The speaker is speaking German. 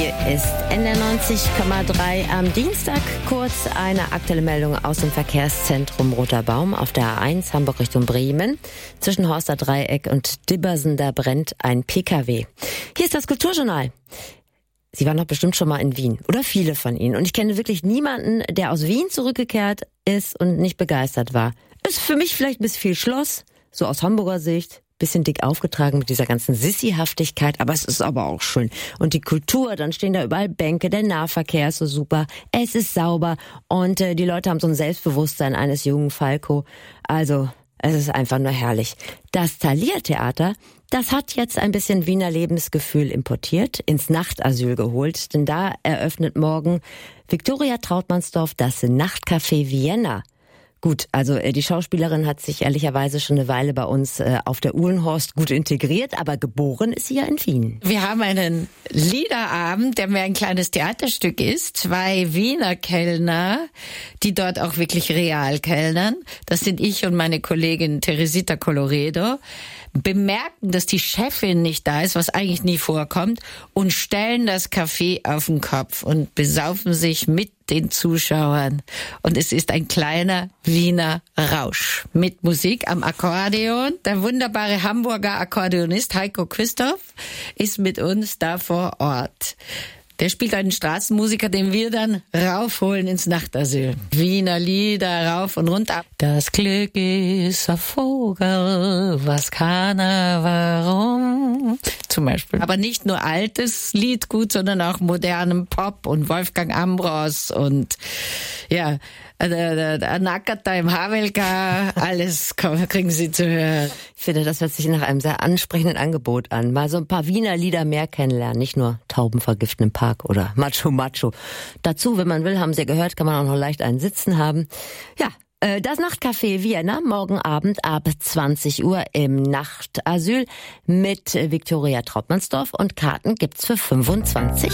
Hier ist NDR 90,3 am Dienstag. Kurz eine aktuelle Meldung aus dem Verkehrszentrum Roter Baum auf der A1 Hamburg Richtung Bremen. Zwischen Horster Dreieck und Dibbersen, da brennt ein PKW. Hier ist das Kulturjournal. Sie waren doch bestimmt schon mal in Wien. Oder viele von Ihnen. Und ich kenne wirklich niemanden, der aus Wien zurückgekehrt ist und nicht begeistert war. Ist für mich vielleicht ein bisschen viel Schloss, so aus Hamburger Sicht. Bisschen dick aufgetragen mit dieser ganzen Sissihaftigkeit, aber es ist aber auch schön. Und die Kultur, dann stehen da überall Bänke, der Nahverkehr ist so super, es ist sauber und die Leute haben so ein Selbstbewusstsein eines jungen Falco. Also, es ist einfach nur herrlich. Das Thalia-Theater, das hat jetzt ein bisschen Wiener Lebensgefühl importiert, ins Nachtasyl geholt, denn da eröffnet morgen Viktoria Trautmannsdorf das Nachtcafé Vienna. Gut, also die Schauspielerin hat sich ehrlicherweise schon eine Weile bei uns auf der Uhlenhorst gut integriert, aber geboren ist sie ja in Wien. Wir haben einen Liederabend, der mehr ein kleines Theaterstück ist. 2 Wiener Kellner, die dort auch wirklich real kellnern. Das sind ich und meine Kollegin Teresita Coloredo. Bemerken, dass die Chefin nicht da ist, was eigentlich nie vorkommt, und stellen das Café auf den Kopf und besaufen sich mit den Zuschauern. Und es ist ein kleiner Wiener Rausch mit Musik am Akkordeon. Der wunderbare Hamburger Akkordeonist Heiko Christoph ist mit uns da vor Ort. Der spielt einen Straßenmusiker, den wir dann raufholen ins Nachtasyl. Wiener Lieder rauf und runter. Das Glück ist ein Vogel, was kann er, warum? Zum Beispiel. Aber nicht nur altes Liedgut, sondern auch modernem Pop und Wolfgang Ambros und ja, der Nakata im Havelka, alles kriegen Sie zu hören. Ich finde, das hört sich nach einem sehr ansprechenden Angebot an. Mal so ein paar Wiener Lieder mehr kennenlernen, nicht nur Tauben vergiften im Park oder Macho Macho. Dazu, wenn man will, haben Sie gehört, kann man auch noch leicht einen Sitzen haben. Ja, das Nachtcafé Vienna, morgen Abend ab 20 Uhr im Nachtasyl mit Viktoria Trautmannsdorf und Karten gibt's für 25